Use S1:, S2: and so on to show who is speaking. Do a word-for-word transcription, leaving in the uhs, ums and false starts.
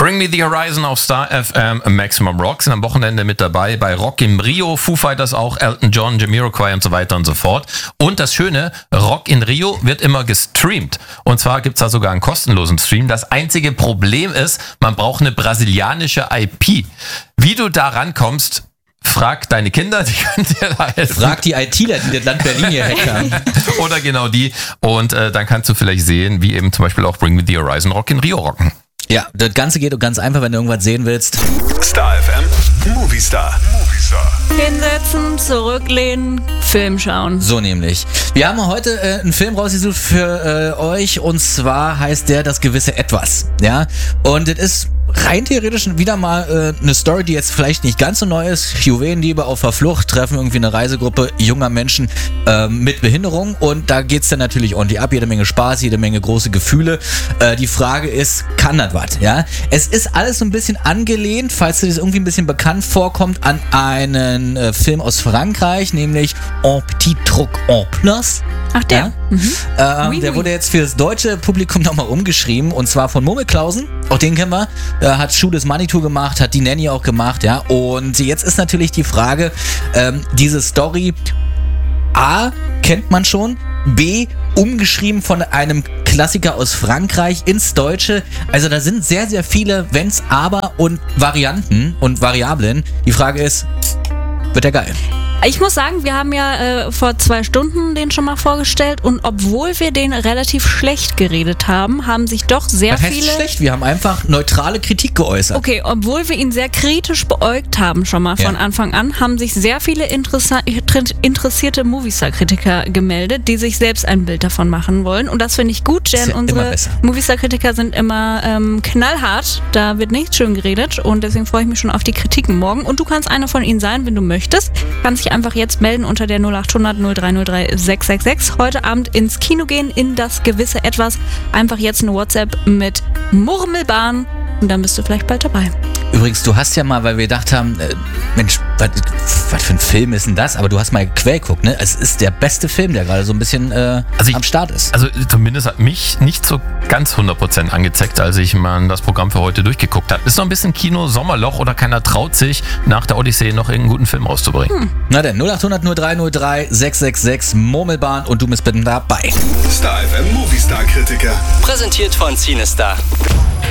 S1: Bring Me the Horizon auf Star F M, Maximum Rock sind am Wochenende mit dabei bei Rock in Rio, Foo Fighters auch, Elton John, Jamiroquai und so weiter und so fort. Und das Schöne, Rock in Rio wird immer gestreamt. Und zwar gibt's da sogar einen kostenlosen Stream. Das einzige Problem ist, man braucht eine brasilianische I P. Wie du da rankommst, frag deine Kinder, die können dir da helfen.
S2: Frag die ITler, die das Land Berlin hier hacken.
S1: Oder genau die. Und äh, dann kannst du vielleicht sehen, wie eben zum Beispiel auch Bring Me the Horizon Rock in Rio rocken.
S2: Ja, das Ganze geht ganz einfach, wenn du irgendwas sehen willst.
S3: Star F M, Movie Star. Movie Star.
S4: Hinsetzen, zurücklehnen, Film schauen.
S2: So nämlich. Wir haben heute äh, einen Film rausgesucht für äh, euch und zwar heißt der Das gewisse Etwas. Ja, und es ist rein theoretisch wieder mal äh, eine Story, die jetzt vielleicht nicht ganz so neu ist. Juwelendiebe auf der Flucht treffen irgendwie eine Reisegruppe junger Menschen äh, mit Behinderung und da geht's dann natürlich ordentlich ab. Jede Menge Spaß, jede Menge große Gefühle. Äh, die Frage ist, kann das was? Ja? Es ist alles so ein bisschen angelehnt, falls dir das irgendwie ein bisschen bekannt vorkommt, an einen äh, Film aus Frankreich, nämlich Un Petit Truc en Plus.
S4: Ach, der?
S2: Ja?
S4: Mhm.
S2: Äh,
S4: Oui,
S2: der
S4: oui.
S2: wurde jetzt für das deutsche Publikum nochmal umgeschrieben und zwar von Murmelklausen. Auch den kennen wir. Äh, hat Schuh des Manitou gemacht, hat die Nanny auch gemacht, ja. Und jetzt ist natürlich die Frage, ähm, diese Story A, kennt man schon, B, umgeschrieben von einem Klassiker aus Frankreich ins Deutsche. Also da sind sehr, sehr viele Wenns, Aber und Varianten und Variablen. Die Frage ist, wird der geil?
S4: Ich muss sagen, wir haben ja äh, vor zwei Stunden den schon mal vorgestellt und obwohl wir den relativ schlecht geredet haben, haben sich doch sehr
S2: Was heißt
S4: viele...
S2: schlecht? Wir haben einfach neutrale Kritik geäußert.
S4: Okay, obwohl wir ihn sehr kritisch beäugt haben schon mal von
S2: Ja.
S4: Anfang an, haben sich sehr viele interessa- interessierte Movistar-Kritiker gemeldet, die sich selbst ein Bild davon machen wollen. Und das finde ich gut,
S2: Ist
S4: denn
S2: ja immer
S4: unsere
S2: besser.
S4: Movistar-Kritiker sind immer ähm, knallhart. Da wird nicht schön geredet und deswegen freue ich mich schon auf die Kritiken morgen. Und du kannst einer von ihnen sein, wenn du möchtest. Kannst dich einfach jetzt melden unter der null acht hundert null drei null drei sechs sechs sechs. Heute Abend ins Kino gehen, in das gewisse Etwas. Einfach jetzt eine WhatsApp mit Murmelbahn und dann bist du vielleicht bald dabei.
S2: Übrigens, du hast ja mal, weil wir gedacht haben, äh, Mensch, was für ein Film ist denn das? Aber du hast mal Quell geguckt, ne? Es ist der beste Film, der gerade so ein bisschen äh,
S1: Also ich-
S2: am Start ist.
S1: Also zumindest hat mich nicht so ganz hundert Prozent angezeckt, als ich mal das Programm für heute durchgeguckt habe. Ist noch ein bisschen Kino-Sommerloch oder keiner traut sich, nach der Odyssee noch irgendeinen guten Film rauszubringen.
S2: Na denn, null acht hundert null drei null drei sechs sechs sechs Murmelbahn und du bist bitte dabei.
S3: Star F M, Movie Star Kritiker.
S5: Präsentiert von Cinestar.